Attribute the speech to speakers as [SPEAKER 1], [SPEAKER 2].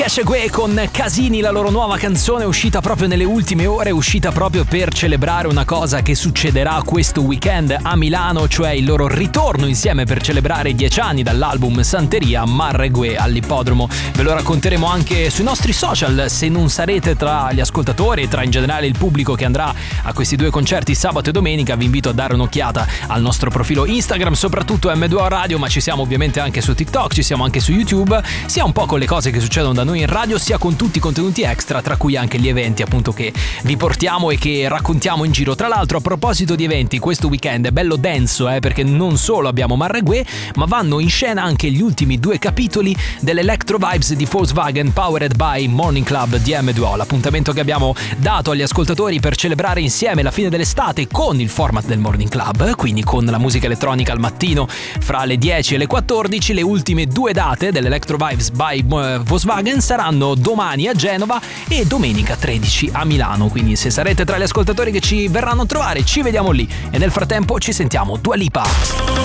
[SPEAKER 1] Esce qui con Casini, la loro nuova canzone uscita proprio nelle ultime ore, uscita proprio per celebrare una cosa che succederà questo weekend a Milano, cioè il loro ritorno insieme per celebrare i 10 anni dall'album Santeria, Marregue all'ippodromo. Ve lo racconteremo anche sui nostri social. Se non sarete tra gli ascoltatori e tra in generale il pubblico che andrà a questi due concerti sabato e domenica, vi invito a dare un'occhiata al nostro profilo Instagram, soprattutto M2O Radio, ma ci siamo ovviamente anche su TikTok, ci siamo anche su YouTube, sia un po' con le cose che succedono da noi in radio, sia con tutti i contenuti extra, tra cui anche gli eventi appunto che vi portiamo e che raccontiamo in giro. Tra l'altro, a proposito di eventi, questo weekend è bello denso, perché non solo abbiamo Marregue, ma vanno in scena anche gli ultimi 2 capitoli dell'Electro Vibes di Volkswagen powered by Morning Club di M2O, l'appuntamento che abbiamo dato agli ascoltatori per celebrare insieme la fine dell'estate con il format del Morning Club, quindi con la musica elettronica al mattino fra le 10 e le 14. Le ultime 2 date dell'Electro Vibes by Volkswagen saranno domani a Genova e domenica 13 a Milano, quindi se sarete tra gli ascoltatori che ci verranno a trovare ci vediamo lì, e nel frattempo ci sentiamo Dua Lipa.